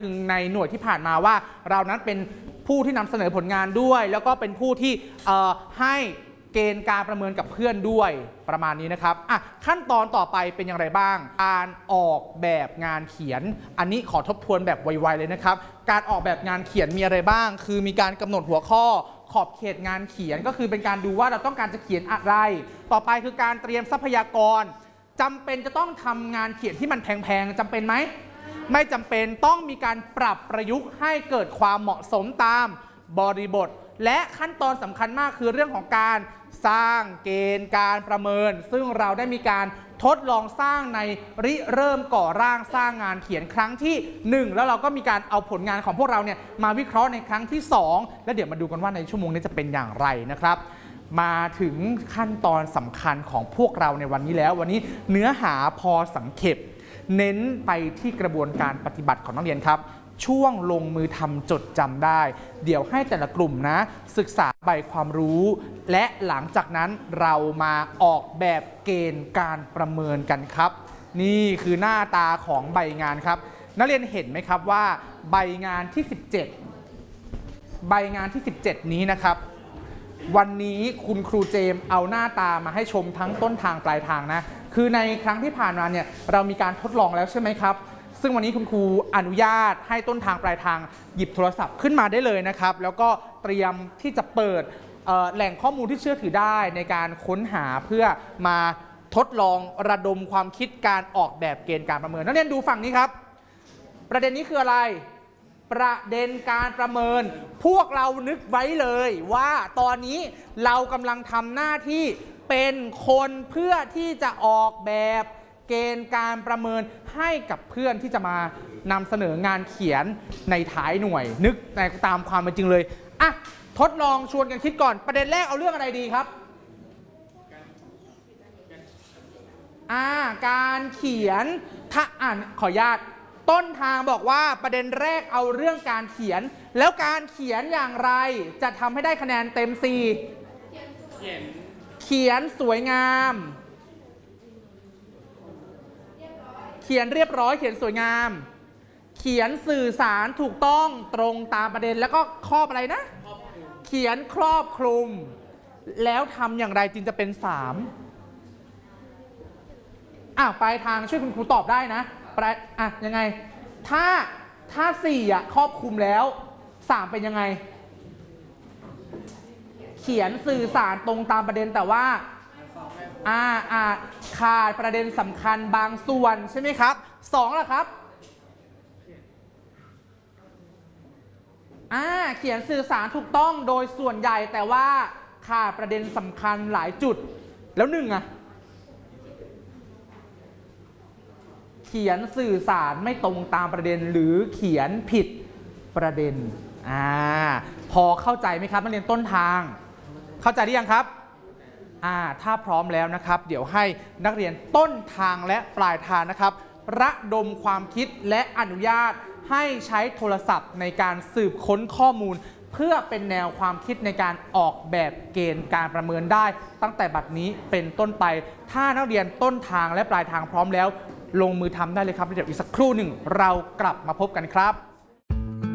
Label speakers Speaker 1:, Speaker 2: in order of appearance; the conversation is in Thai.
Speaker 1: ในหน่วยที่ผ่านมาว่าเรานั้นเป็นผู้ที่นำเสนอผลงานด้วยแล้วก็เป็นผู้ที่ให้เกณฑ์การประเมินกับเพื่อนด้วยประมาณนี้นะครับขั้นตอนต่อไปเป็นอย่างไรบ้างการออกแบบงานเขียนอันนี้ขอทบทวนแบบไวๆเลยนะครับการออกแบบงานเขียนมีอะไรบ้างคือมีการกำหนดหัวข้อขอบเขตงานเขียนก็คือเป็นการดูว่าเราต้องการจะเขียนอะไรต่อไปคือการเตรียมทรัพยากรจำเป็นจะต้องทำงานเขียนที่มันแพงๆจำเป็นไหมไม่จำเป็นต้องมีการปรับประยุกต์ให้เกิดความเหมาะสมตามบริบทและขั้นตอนสำคัญมากคือเรื่องของการสร้างเกณฑ์การประเมินซึ่งเราได้มีการทดลองสร้างในริเริ่มก่อร่างสร้างงานเขียนครั้งที่1แล้วเราก็มีการเอาผลงานของพวกเราเนี่ยมาวิเคราะห์ในครั้งที่2แล้วเดี๋ยวมาดูกันว่าในชั่วโมงนี้จะเป็นอย่างไรนะครับมาถึงขั้นตอนสำคัญของพวกเราในวันนี้แล้ววันนี้เนื้อหาพอสังเขปเน้นไปที่กระบวนการปฏิบัติของนักเรียนครับช่วงลงมือทำจดจำได้เดี๋ยวให้แต่ละกลุ่มนะศึกษาใบความรู้และหลังจากนั้นเรามาออกแบบเกณฑ์การประเมินกันครับนี่คือหน้าตาของใบงานครับนักเรียนเห็นไหมครับว่าใบงานที่17ใบงานที่17นี้นะครับวันนี้คุณครูเจมส์เอาหน้าตามาให้ชมทั้งต้นทางปลายทางนะคือในครั้งที่ผ่านมาเนี่ยเรามีการทดลองแล้วใช่ไหมครับซึ่งวันนี้คุณครูอนุญาตให้ต้นทางปลายทางหยิบโทรศัพท์ขึ้นมาได้เลยนะครับแล้วก็เตรียมที่จะเปิดแหล่งข้อมูลที่เชื่อถือได้ในการค้นหาเพื่อมาทดลองระดมความคิดการออกแบบเกณฑ์การประเมินนักเรียนดูฝั่งนี้ครับประเด็นนี้คืออะไรประเด็นการประเมินพวกเรานึกไว้เลยว่าตอนนี้เรากำลังทำหน้าที่เป็นคนเพื่อที่จะออกแบบเกณฑ์การประเมินให้กับเพื่อนที่จะมานำเสนองานเขียนในท้ายหน่วยนึกในตามความเป็นจริงเลยทดลองชวนกันคิดก่อนประเด็นแรกเอาเรื่องอะไรดีครับการเขียนถ้าขออนุญาตต้นทางบอกว่าประเด็นแรกเอาเรื่องการเขียนแล้วการเขียนอย่างไรจะทำให้ได้คะแนนเต็ม4เขียนสวยงามเขียนเรียบร้อยเขียนสวยงามเขียนสื่อสารถูกต้องตรงตามประเด็นแล้วก็ครอบอะไรนะเขียนครอบคลุมแล้วทำอย่างไรจึงจะเป็น3ปลายทางช่วยคุณครูตอบได้นะยังไงถ้า4ครอบคลุมแล้ว3เป็นยังไงเขียนสื่อสารตรงตามประเด็นแต่ว่าขาดประเด็นสำคัญบางส่วนใช่ไหมครับ2ล่ะครับเขียนสื่อสารถูกต้องโดยส่วนใหญ่แต่ว่าขาดประเด็นสำคัญหลายจุดแล้ว1เขียนสื่อสารไม่ตรงตามประเด็นหรือเขียนผิดประเด็นพอเข้าใจไหมครับนักเรียนต้นทางเข้าใจหรือยังครับถ้าพร้อมแล้วนะครับเดี๋ยวให้นักเรียนต้นทางและปลายทางนะครับระดมความคิดและอนุญาตให้ใช้โทรศัพท์ในการสืบค้นข้อมูลเพื่อเป็นแนวความคิดในการออกแบบเกณฑ์การประเมินได้ตั้งแต่บัดนี้เป็นต้นไปถ้านักเรียนต้นทางและปลายทางพร้อมแล้วลงมือทำได้เลยครับเดี๋ยวอีกสักครู่หนึ่งเรากลับมาพบกันครับ